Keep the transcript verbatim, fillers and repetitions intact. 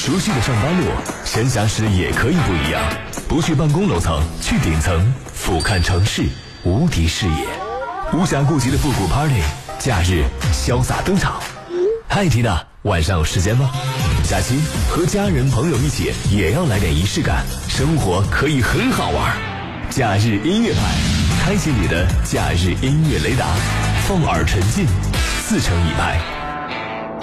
熟悉的上班路，闲暇时也可以不一样。不去办公楼层，去顶层，俯瞰城市无敌视野。无暇顾及的复古 party， 假日潇洒登场。嗨，缇娜，晚上有时间吗？假期和家人朋友一起，也要来点仪式感，生活可以很好玩。假日音乐派，开启你的假日音乐雷达，放耳沉浸，自成一派。